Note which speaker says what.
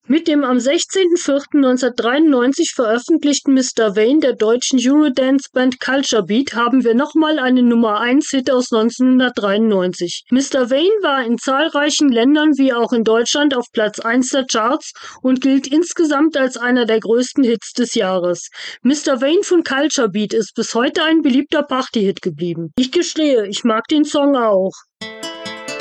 Speaker 1: Mit dem am 16.04.1993 veröffentlichten Mr. Vain der deutschen Eurodance-Band Culture Beat haben wir nochmal einen Nummer-1-Hit aus 1993. Mr. Vain war in zahlreichen Ländern wie auch in Deutschland auf Platz 1 der Charts und gilt insgesamt als einer der größten Hits des Jahres. Mr. Vain von Culture Beat ist bis heute ein beliebter Party-Hit geblieben. Ich gestehe, ich mag den Song auch.